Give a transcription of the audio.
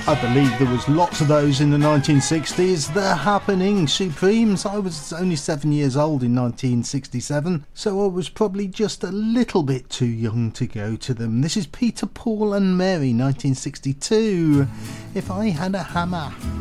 I believe there was lots of those in the 1960s. They're happening, Supremes. I was only 7 years old in 1967, so I was probably just a little bit too young to go to them. This is Peter, Paul and Mary, 1962. If I Had a Hammer.